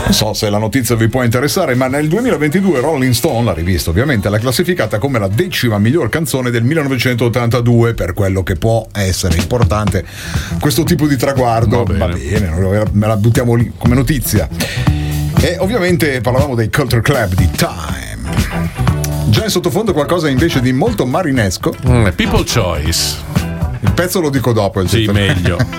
Non so se la notizia vi può interessare, ma nel 2022 Rolling Stone, la rivista ovviamente, l'ha classificata come la 10ª miglior canzone del 1982, per quello che può essere importante questo tipo di traguardo. Va bene, me la buttiamo lì come notizia. E ovviamente parlavamo dei Culture Club di Time. Già in sottofondo qualcosa invece di molto marinesco. People Choice. Il pezzo lo dico dopo. Sì, meglio.